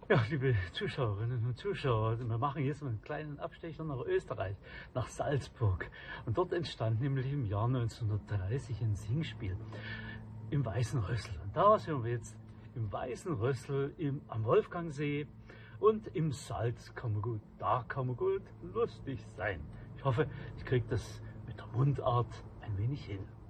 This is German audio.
Ja, liebe Zuschauerinnen und Zuschauer, wir machen jetzt mal einen kleinen Abstecher nach Österreich, nach Salzburg. Und dort entstand nämlich im Jahr 1930 ein Singspiel im Weißen Rössl. Und da sind wir jetzt im Weißen Rössl am Wolfgangsee und im Salz kann man gut, da kann man gut lustig sein. Ich hoffe, ich kriege das mit der Mundart ein wenig hin.